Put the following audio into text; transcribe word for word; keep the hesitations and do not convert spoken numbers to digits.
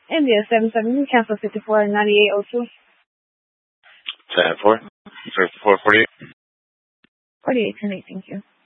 India seven seven, cancel fifty-four ninety-eight oh two. seven four, fifty-four forty-eight. forty-eight ten eight, thank you.